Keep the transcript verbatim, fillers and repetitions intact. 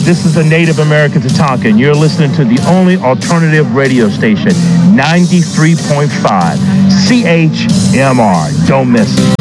This is the Native American Tatanka, and you're listening to the only alternative radio station, ninety-three point five C H M R. Don't miss it.